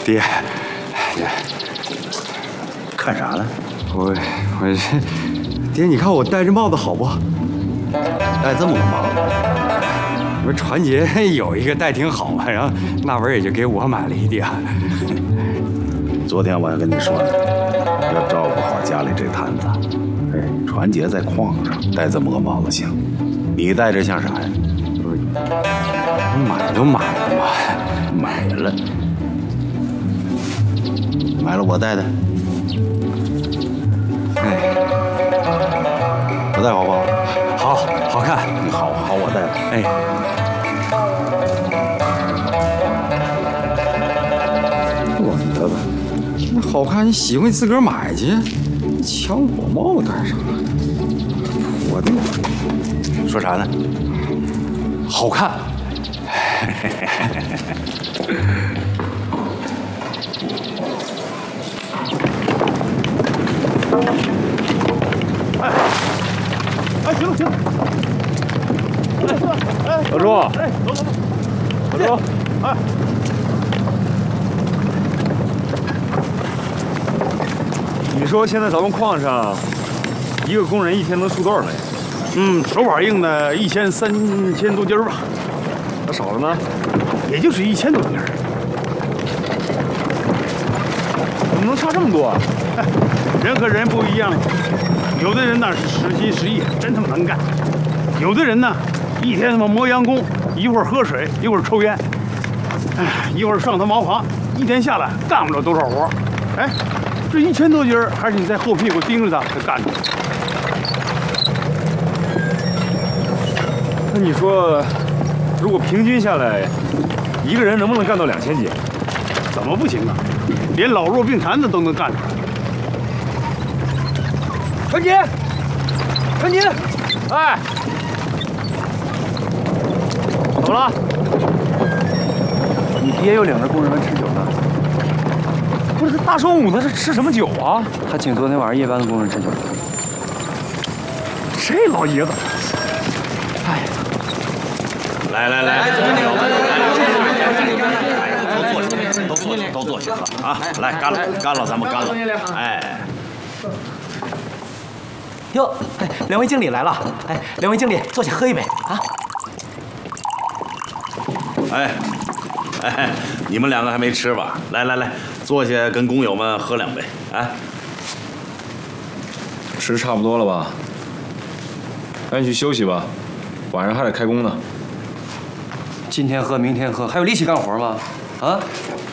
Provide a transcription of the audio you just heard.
爹， 看啥呢？ 我爹，你看我戴这帽子好不？ 戴这么个帽子， 我说传杰有一个戴挺好啊，然后那文也就给我买了一顶。 昨天我还跟你说呢，要照顾好家里这摊子。哎，传杰在矿上戴这么个帽子行，你戴着像啥呀？ 买都买了嘛， 买了我戴的。 哎， 我戴好不好？ 好看， 好，我戴的。 哎，我的吧，那好看，你喜欢你自个儿买去，抢我帽子干啥？我的， 说啥呢？ 好看。 哎，行了， 老朱， 哎，走， 老朱， 哎， 你说现在咱们矿上一个工人一天能出多少枚？ 手把硬的1300多斤吧， 那少了呢？ 也就是1000多斤。 怎么能差这么多啊？ 人和人不一样，有的人那是实心实意，真他妈能干；有的人呢，一天他妈磨洋工，一会儿喝水，一会儿抽烟，一会儿上他茅房，一天下来干不了多少活。哎，这1000多斤还是你在后屁股盯着他才干的。 那你说，如果平均下来，一个人能不能干到2000斤？ 怎么不行啊？连老弱病残的都能干出来。 传杰，哎，怎么了？ 你爹又领着工人们吃酒呢。 不是，大中午的，这吃什么酒啊？ 他请昨天晚上夜班的工人吃酒。 这老爷子， 哎， 来，都坐下喝啊！来，干了，咱们干了。哎， 哟，哎，两位经理来了，哎，两位经理坐下喝一杯啊！ 哎，你们两个还没吃吧？来，坐下跟工友们喝2杯。哎， 吃差不多了吧？赶紧去休息吧，晚上还得开工呢。 今天喝，明天喝，还有力气干活吗？啊？